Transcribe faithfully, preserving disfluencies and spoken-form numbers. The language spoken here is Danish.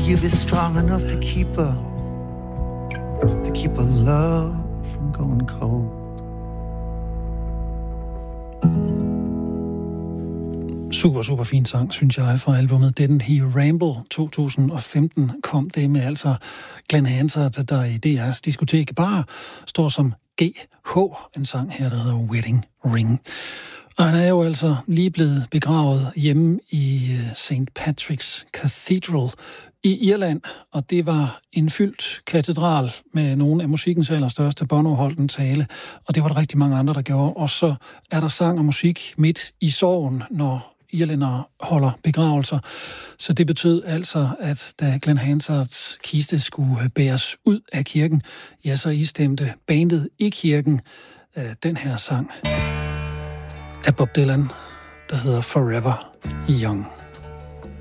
Will you be strong enough to keep her, to keep her love from going cold? Super, super fin sang, synes jeg, fra albumet Didn't He Ramble to tusind og femten kom det med altså Glenn Hansard, der i D R's diskotek bare står som G H, en sang her, der hedder Wedding Ring. Og han er jo altså lige blevet begravet hjemme i Saint Patrick's Cathedral i Irland, og det var en fyldt katedral med nogle af musikkens allerstørste. Bono holdt en tale, og det var der rigtig mange andre, der gjorde. Og så er der sang og musik midt i sorgen, når irlændere holder begravelser. Så det betød altså, at da Glenn Hansards kiste skulle bæres ud af kirken, ja, så istemte bandet i kirken øh, den her sang af Bob Dylan, der hedder Forever Young.